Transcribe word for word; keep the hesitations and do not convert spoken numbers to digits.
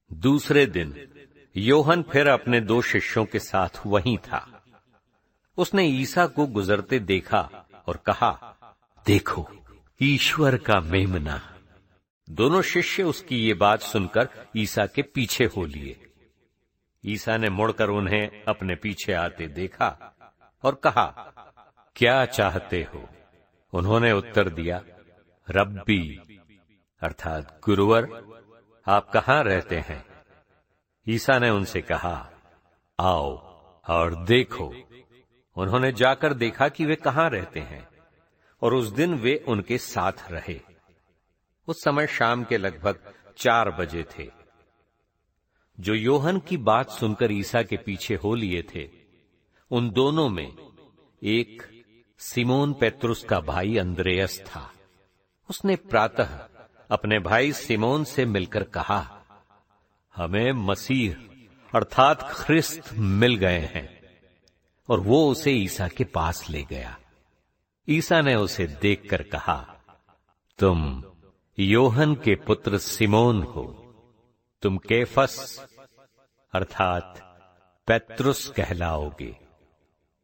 दूसरे दिन योहन फिर अपने दो शिष्यों के साथ वहीं था। उसने ईसा को गुजरते देखा और कहा, देखो ईश्वर का मेमना। दोनों शिष्य उसकी ये बात सुनकर ईसा के पीछे हो लिए। ईसा ने मुड़कर उन्हें अपने पीछे आते देखा और कहा, क्या चाहते हो? उन्होंने उत्तर दिया, रब्बी अर्थात गुरुवर, आप कहां रहते हैं? ईसा ने उनसे कहा, आओ और देखो। उन्होंने जाकर देखा कि वे कहां रहते हैं, और उस दिन वे उनके साथ रहे। उस समय शाम के लगभग चार बजे थे। जो योहन की बात सुनकर ईसा के पीछे हो लिए थे, उन दोनों में एक सिमोन पेत्रुस का भाई अंद्रेयस था। उसने प्रातः अपने भाई सिमोन से मिलकर कहा, हमें मसीह अर्थात ख्रिस्त मिल गए हैं। और वो उसे ईसा के पास ले गया। ईसा ने उसे देखकर कहा, तुम योहन के पुत्र सिमोन हो। तुम केफस अर्थात पेत्रुस कहलाओगे।